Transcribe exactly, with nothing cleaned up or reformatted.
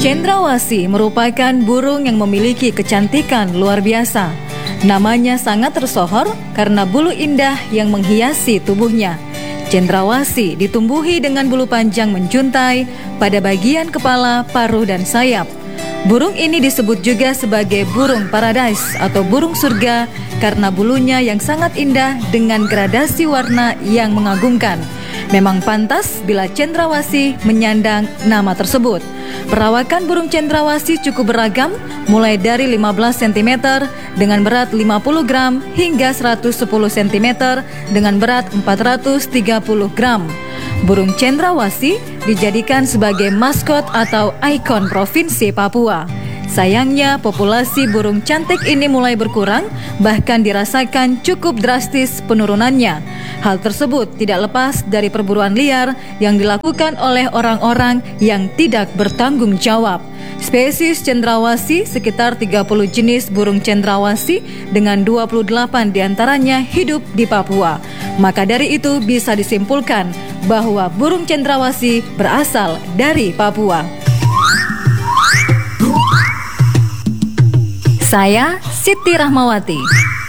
Cendrawasih merupakan burung yang memiliki kecantikan luar biasa. Namanya sangat tersohor karena bulu indah yang menghiasi tubuhnya. Cendrawasih ditumbuhi dengan bulu panjang menjuntai pada bagian kepala, paruh, dan sayap. Burung ini disebut juga sebagai burung paradise atau burung surga karena bulunya yang sangat indah dengan gradasi warna yang mengagumkan. Memang pantas bila cendrawasih menyandang nama tersebut. Perawakan burung cendrawasih cukup beragam, mulai dari lima belas sentimeter dengan berat lima puluh gram hingga seratus sepuluh sentimeter dengan berat empat ratus tiga puluh gram. Burung cendrawasih dijadikan sebagai maskot atau ikon Provinsi Papua. Sayangnya populasi burung cantik ini mulai berkurang, bahkan dirasakan cukup drastis penurunannya. Hal tersebut tidak lepas dari perburuan liar yang dilakukan oleh orang-orang yang tidak bertanggung jawab. Spesies cendrawasih sekitar tiga puluh jenis burung cendrawasih dengan dua puluh delapan diantaranya hidup di Papua. Maka dari itu bisa disimpulkan bahwa burung cendrawasih berasal dari Papua. Saya Siti Rahmawati.